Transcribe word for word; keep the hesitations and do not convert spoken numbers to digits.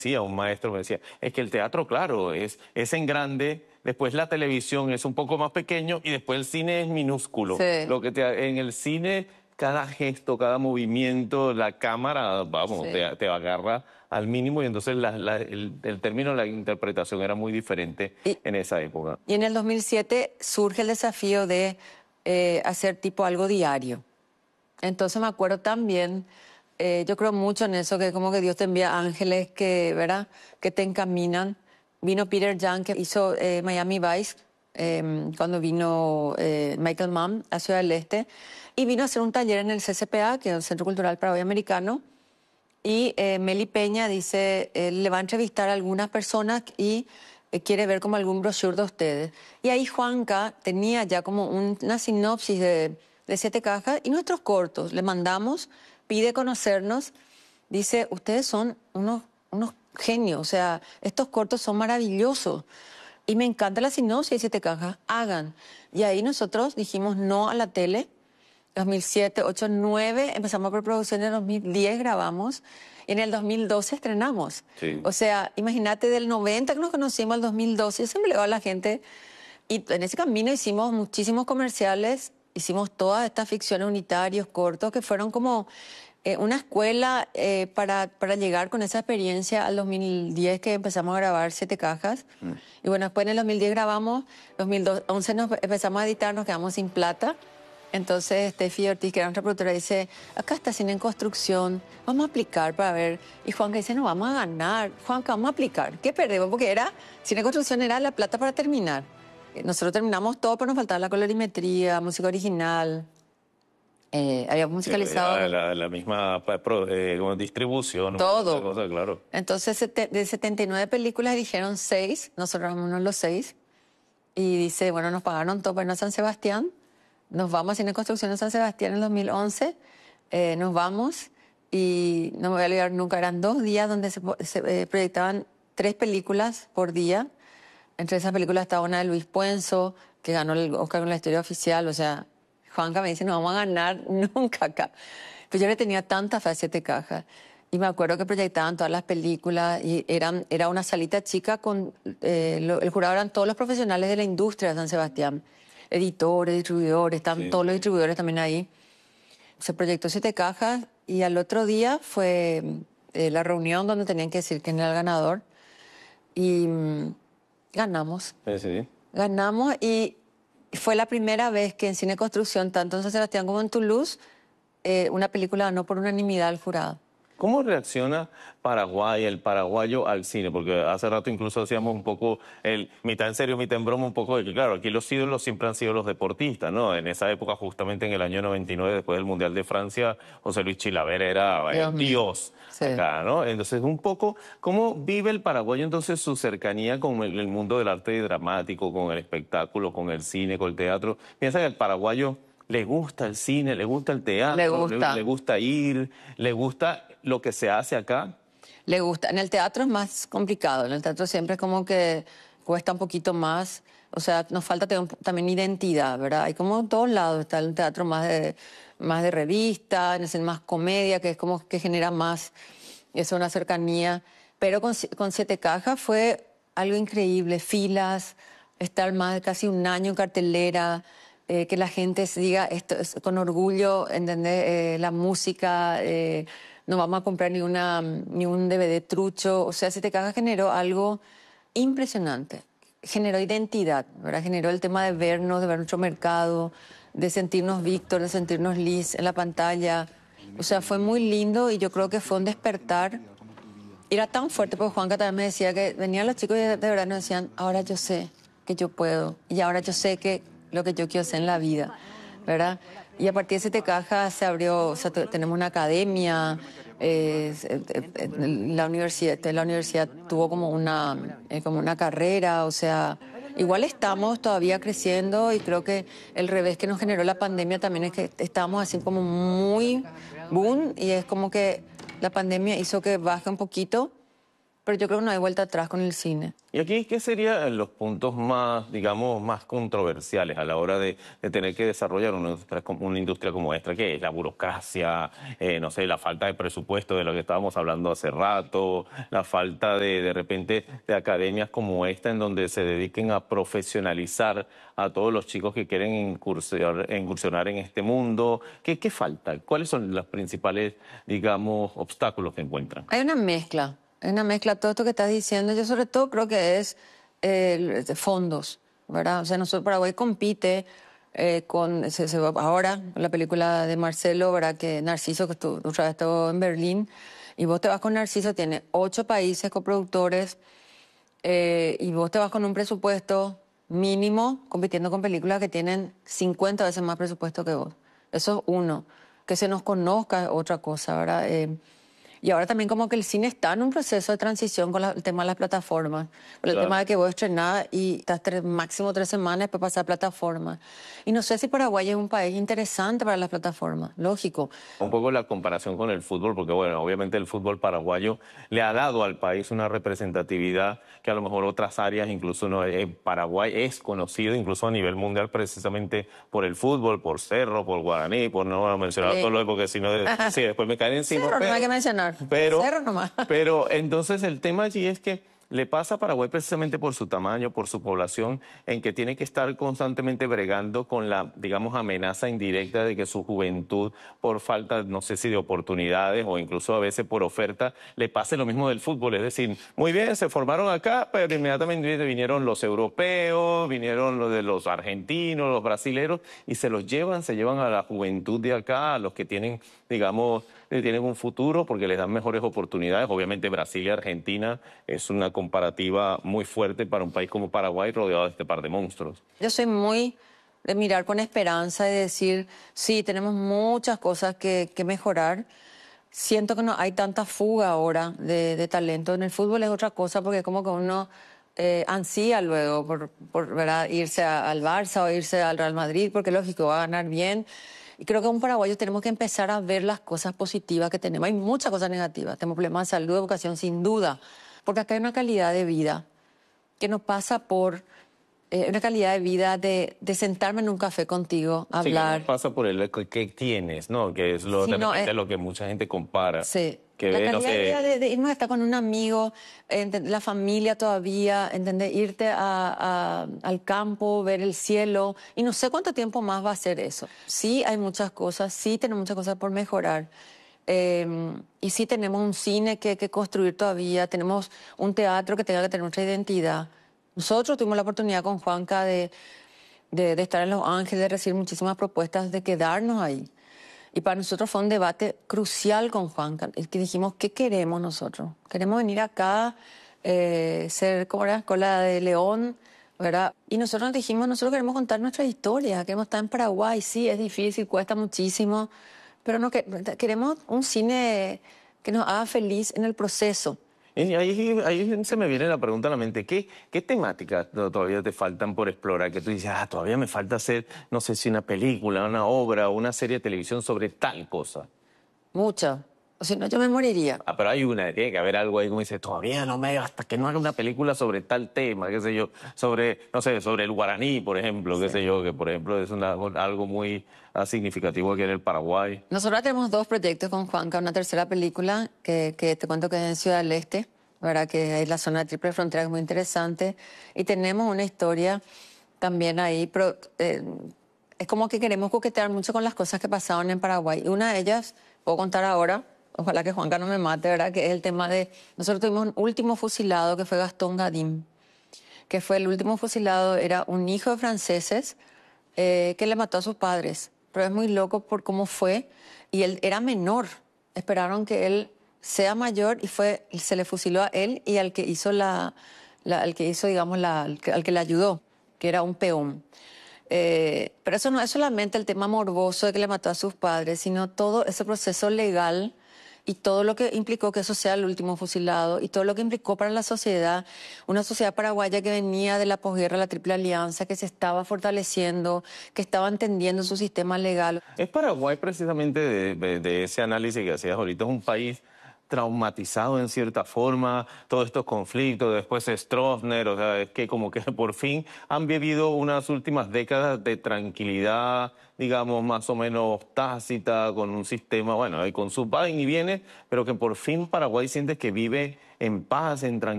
decía, un maestro me decía, es que el teatro, claro, es, es en grande, después la televisión es un poco más pequeño y después el cine es minúsculo. Sí. Lo que te, en el cine, cada gesto, cada movimiento, la cámara, vamos, Sí. te, te agarra al mínimo y entonces la, la, el, el término, la interpretación era muy diferente Y- en esa época. Y en el dos mil siete surge el desafío de eh, hacer tipo algo diario. Entonces me acuerdo también, eh, yo creo mucho en eso, que como que Dios te envía ángeles que, ¿verdad?, que te encaminan. Vino Peter Young, que hizo eh, Miami Vice, eh, cuando vino eh, Michael Mann a Ciudad del Este, y vino a hacer un taller en el C C P A, que es el Centro Cultural Paraguay Americano, y eh, Meli Peña dice, eh, le va a entrevistar a algunas personas y eh, quiere ver como algún brochure de ustedes. Y ahí Juanca tenía ya como un- una sinopsis de, de siete cajas y nuestros cortos. Le mandamos, pide conocernos, dice, ustedes son unos, unos genios, o sea, estos cortos son maravillosos. Y me encanta la sinopsis de siete cajas, hagan. Y ahí nosotros dijimos no a la tele. dos mil siete, ocho, nueve, empezamos a preproducción en el dos mil diez, grabamos, y en el dos mil doce estrenamos. Sí. O sea, imagínate del noventa que nos conocimos al dos mil doce, yo siempre le digo a la gente, y en ese camino hicimos muchísimos comerciales, hicimos todas estas ficciones unitarios, cortos, que fueron como eh, una escuela eh, para, para llegar con esa experiencia al dos mil diez que empezamos a grabar siete cajas. Mm. Y bueno, después en el dos mil diez grabamos, dos mil once nos empezamos a editar, nos quedamos sin plata. Entonces Steffi Ortiz, que era nuestra productora, dice, acá está cine en construcción, vamos a aplicar para ver. Y Juanca dice, no, vamos a ganar. Juanca, vamos a aplicar. ¿Qué perdemos? Porque era, cine en construcción era la plata para terminar. Nosotros terminamos todo, pero nos faltaba la colorimetría, música original. Eh, habíamos musicalizado La, la, la misma pro, eh, como distribución. todo. Cosa, claro. Entonces, de setenta y nueve películas eligieron seis, nosotros éramos uno de los seis. Y dice, bueno, nos pagaron todo para irnos a San Sebastián. Nos vamos a Cine Construcción en San Sebastián en el dos mil once. Eh, nos vamos y no me voy a olvidar nunca, eran dos días donde se, se eh, proyectaban tres películas por día. Entre esas películas estaba una de Luis Puenzo, que ganó el Oscar con la historia oficial. O sea, Juanca me dice, no vamos a ganar nunca acá. Pero yo le tenía tanta fe a Siete Cajas. Y me acuerdo que proyectaban todas las películas y eran, era una salita chica con... Eh, lo, el jurado eran todos los profesionales de la industria de San Sebastián. Editores, distribuidores, están sí. Todos los distribuidores también ahí. Se proyectó Siete Cajas y al otro día fue eh, la reunión donde tenían que decir quién era el ganador. Y mmm, ganamos. Sí, sí. Ganamos y fue la primera vez que en Cine Construcción, tanto en San Sebastián como en Toulouse, eh, una película ganó por unanimidad al jurado. ¿Cómo reacciona Paraguay, el paraguayo al cine? Porque hace rato incluso hacíamos un poco, el mitad en serio, mitad en broma, un poco de que, claro, aquí los ídolos siempre han sido los deportistas, ¿no? En esa época, justamente en el año noventa y nueve, después del Mundial de Francia, José Luis Chilavert era Dios, Dios sí. acá, ¿no? Entonces, un poco, ¿cómo vive el paraguayo entonces su cercanía con el, el mundo del arte dramático, con el espectáculo, con el cine, con el teatro? ¿Piensa que el paraguayo le gusta el cine, le gusta el teatro, le gusta, le, le gusta ir, le gusta lo que se hace acá? Le gusta. En el teatro es más complicado. En el teatro siempre es como que cuesta un poquito más. O sea, nos falta también identidad, ¿verdad? Hay como en todos lados. Está el teatro más de, más de revista, es el más comedia, que es como que genera más, es una cercanía. Pero con, con Siete Cajas fue algo increíble. Filas, estar más de casi un año en cartelera, eh, que la gente diga esto es, con orgullo, ¿entendés? Eh, la música... Eh, no vamos a comprar ni, una, ni un D V D trucho. O sea, Siete Cajas generó algo impresionante. Generó identidad, ¿verdad? Generó el tema de vernos, de ver nuestro mercado, de sentirnos Víctor, de sentirnos Liz en la pantalla. O sea, fue muy lindo y yo creo que fue un despertar. Era tan fuerte, porque Juanca también me decía que venían los chicos y de, de verdad nos decían, ahora yo sé que yo puedo y ahora yo sé que lo que yo quiero hacer en la vida, ¿verdad? Y a partir de Siete Cajas se abrió, o sea, tenemos una academia, eh, la, universidad, la universidad tuvo como una, eh, como una carrera, o sea, igual estamos todavía creciendo y creo que el revés que nos generó la pandemia también es que estábamos así como muy boom y es como que la pandemia hizo que baje un poquito pero yo creo que no hay vuelta atrás con el cine. ¿Y aquí qué serían los puntos más, digamos, más controversiales a la hora de, de tener que desarrollar una industria, como- una industria como esta? ¿Qué es? La burocracia, eh, no sé, la falta de presupuesto de lo que estábamos hablando hace rato, la falta de, de repente, de academias como esta en donde se dediquen a profesionalizar a todos los chicos que quieren incursionar, incursionar en este mundo. ¿Qué, qué falta? ¿Cuáles son los principales, digamos, obstáculos que encuentran? Hay una mezcla, hay una mezcla, todo esto que estás diciendo, yo sobre todo creo que es eh, de fondos, ¿verdad? O sea, nosotros, Paraguay compite eh, con, se, se va ahora, la película de Marcelo, ¿verdad? Que Narciso, que estuvo, otra vez estuvo en Berlín, y vos te vas con Narciso, tiene ocho países coproductores, eh, y vos te vas con un presupuesto mínimo compitiendo con películas que tienen cincuenta veces más presupuesto que vos. Eso es uno. Que se nos conozca es otra cosa, ¿verdad? Eh, y ahora también como que el cine está en un proceso de transición con la- el tema de las plataformas. Con el Claro. tema de que vos estrenás y estás tres- máximo tres semanas después pasar a plataformas. Y no sé si Paraguay es un país interesante para las plataformas. Lógico. Un poco la comparación con el fútbol, porque bueno, obviamente el fútbol paraguayo le ha dado al país una representatividad que a lo mejor otras áreas, incluso no, en Paraguay es conocido incluso a nivel mundial precisamente por el fútbol, por Cerro, por Guaraní, por no mencionar Sí. todo lo de- porque si no, de- sí, después me caen encima. Cerro no pero- hay que mencionar. Pero, Cerro nomás. pero entonces el tema allí es que le pasa a Paraguay precisamente por su tamaño, por su población, en que tiene que estar constantemente bregando con la, digamos, amenaza indirecta de que su juventud, por falta, no sé si de oportunidades o incluso a veces por oferta, le pase lo mismo del fútbol. Es decir, muy bien, se formaron acá, pero inmediatamente vinieron los europeos, vinieron los de los argentinos, los brasileros, y se los llevan, se llevan a la juventud de acá, a los que tienen, digamos, eh, tienen un futuro porque les dan mejores oportunidades. Obviamente Brasil y Argentina es una comparativa muy fuerte para un país como Paraguay rodeado de este par de monstruos. Yo soy muy de mirar con esperanza y decir, sí, tenemos muchas cosas que, que mejorar. Siento que no hay tanta fuga ahora de, de talento. En el fútbol es otra cosa porque como que uno eh, ansía luego por, por ¿verdad? irse a- al Barça o irse al Real Madrid, porque lógico, va a ganar bien. Y creo que un paraguayo tenemos que empezar a ver las cosas positivas que tenemos. Hay muchas cosas negativas. Tenemos problemas de salud, educación, sin duda. Porque acá hay una calidad de vida que no pasa por eh, una calidad de vida de, de sentarme en un café contigo, Sí, que no hablar. pasa por el que, que tienes, ¿no? Que es lo, Sí, de no, repente es- lo que mucha gente compara. Sí. Que La ve, no calidad de vida sé, de, de irnos a estar con un amigo, ente- la familia todavía, ¿entendés? Irte a- a- al campo, ver el cielo, y no sé cuánto tiempo más va a ser eso. Sí hay muchas cosas, sí tenemos muchas cosas por mejorar, eh, y sí tenemos un cine que, que construir todavía, tenemos un teatro que tenga que tener nuestra identidad. Nosotros tuvimos la oportunidad con Juanca de, de, de estar en Los Ángeles, de recibir muchísimas propuestas de quedarnos ahí. Y para nosotros fue un debate crucial con Juanca, el que dijimos, ¿qué queremos nosotros? Queremos venir acá, eh, ser como era, cola de león, ¿verdad? Y nosotros nos dijimos, nosotros queremos contar nuestra historia, queremos estar en Paraguay, sí, es difícil, cuesta muchísimo, pero no, que, queremos un cine que nos haga feliz en el proceso. y ahí, ahí se me viene la pregunta a la mente, ¿qué, qué temáticas to- todavía te faltan por explorar? Que tú dices, ah, todavía me falta hacer, no sé si una película, una obra o una serie de televisión sobre tal cosa. Mucho. O si no, yo me moriría. Ah, pero hay una, tiene que haber algo ahí como dice, todavía no me, hasta que no haga una película sobre tal tema, qué sé yo, sobre, no sé, sobre el guaraní, por ejemplo, qué sé yo, que por ejemplo es una- algo muy ah, significativo aquí en el Paraguay. Nosotros tenemos dos proyectos con Juanca, una tercera película que, que te cuento que es en Ciudad del Este, ¿verdad? Que es la zona de triple frontera, que es muy interesante. Y tenemos una historia también ahí, pero eh, es como que queremos coquetear mucho con las cosas que pasaron en Paraguay. Y una de ellas, puedo contar ahora, ojalá que Juanca no me mate, ¿verdad? Que es el tema de, nosotros tuvimos un último fusilado que fue Gastón Gadim, que fue el último fusilado, era un hijo de franceses eh, que le mató a sus padres. Pero es muy loco por cómo fue. Y él era menor. Esperaron que él sea mayor y fue, se le fusiló a él y al que hizo la, la- al que hizo, digamos, la, al que, al que le ayudó, que era un peón. Eh, pero eso no es solamente el tema morboso de que le mató a sus padres, sino todo ese proceso legal y todo lo que implicó que eso sea el último fusilado y todo lo que implicó para la sociedad, una sociedad paraguaya que venía de la posguerra, la Triple Alianza, que se estaba fortaleciendo, que estaba entendiendo su sistema legal. Es Paraguay precisamente de, de- de ese análisis que hacías ahorita, es un país traumatizado en cierta forma, todos estos conflictos, después Stroessner, o sea, es que como que por fin han vivido unas últimas décadas de tranquilidad, digamos, más o menos tácita, con un sistema, bueno, con sus va y viene, pero que por fin Paraguay siente que vive en paz, en tranquilidad.